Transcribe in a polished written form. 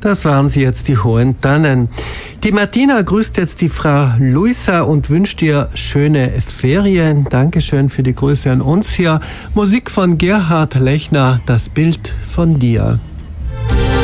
Das waren sie jetzt, die Hohen Tannen. Die Martina grüßt jetzt die Frau Luisa und wünscht ihr schöne Ferien. Dankeschön für die Grüße an uns hier. Musik von Gerhard Lechner, das Bild von dir.